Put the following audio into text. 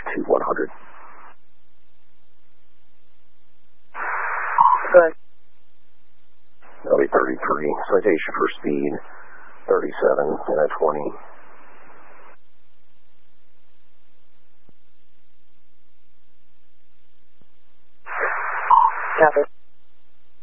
to 100. Good. That'll be 33. Citation for speed, 37 and a 20. Copy.